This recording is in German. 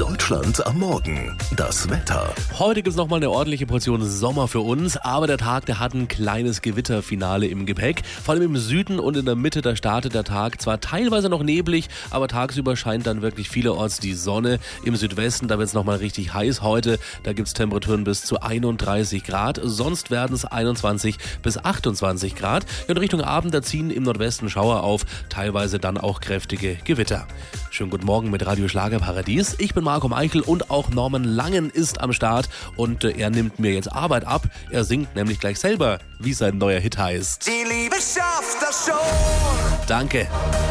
Deutschland am Morgen. Das Wetter. Heute gibt es nochmal eine ordentliche Portion Sommer für uns, aber der Tag, der hat ein kleines Gewitterfinale im Gepäck. Vor allem im Süden und in der Mitte, da startet der Tag zwar teilweise noch neblig, aber tagsüber scheint dann wirklich vielerorts die Sonne. Im Südwesten, da wird es nochmal richtig heiß heute. Da gibt es Temperaturen bis zu 31 Grad, sonst werden es 21 bis 28 Grad. In Richtung Abend, da ziehen im Nordwesten Schauer auf, teilweise dann auch kräftige Gewitter. Schönen guten Morgen mit Radio Schlagerparadies. Ich bin Marco Meichel und auch Norman Langen ist am Start und er nimmt mir jetzt Arbeit ab. Er singt nämlich gleich selber, wie sein neuer Hit heißt. Die Liebe schafft das schon. Danke.